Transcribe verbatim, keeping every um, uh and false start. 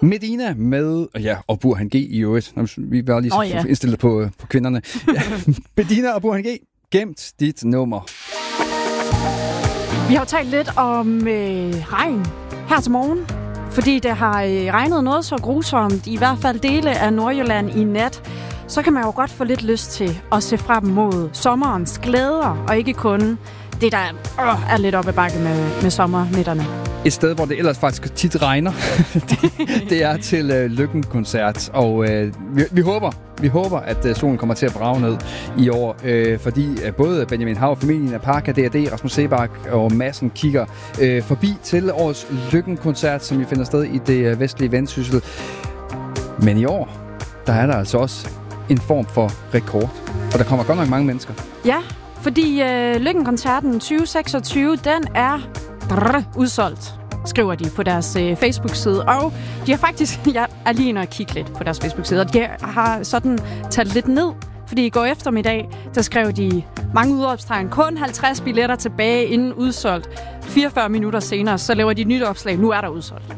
Medina med, ja, og Burhan G i øvrigt. Vi var lige så oh, ja. indstillet på, på kvinderne. Ja. Medina og Burhan G, gemt dit nummer. Vi har jo talt lidt om øh, regn her til morgen, fordi det har øh, regnet noget så grusomt, i hvert fald dele af Nordjylland i nat. Så kan man jo godt få lidt lyst til at se frem mod sommerens glæder, og ikke kun det, der øh, er lidt oppe ad bakke med, med sommernætterne. Et sted, hvor det ellers faktisk tit regner, det, det er til øh, Lykken-koncert. Og øh, vi, vi håber, vi håber, at øh, solen kommer til at brage ned i år, øh, fordi øh, både Benjamin Hav, familien af Parka, D og D, Rasmus Sebak og Madsen kigger øh, forbi til årets Lykken-koncert, som vi finder sted i det øh, vestlige Vendsyssel. Men i år, der er der altså også en form for rekord, og der kommer godt nok mange mennesker. Ja, fordi øh, Lykken-koncerten tyve seksogtyve, den er drrr, udsolgt, skriver de på deres øh, Facebook-side. Og de har faktisk, jeg er lige inde og kigge lidt på deres Facebook-side, og de har sådan talt lidt ned, fordi i går eftermiddag, der skrev de mange udråbstegn, kun halvtreds billetter tilbage inden udsolgt. fireogfyrre minutter senere, så laver de et nyt opslag, nu er der udsolgt.